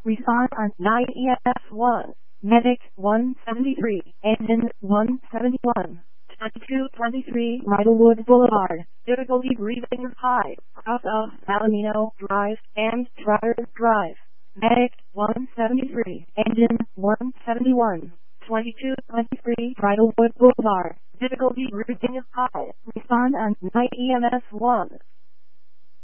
Respond on 9 EF1. Medic 173. Engine 171. 2223 Bridlewood Boulevard. Difficulty breathing high. Cross of Palomino Drive and Trotter Drive. Medic 173. Engine 171. 2223 Bridlewood Boulevard. Difficulty breathing high. Respond on 9 EMS 1.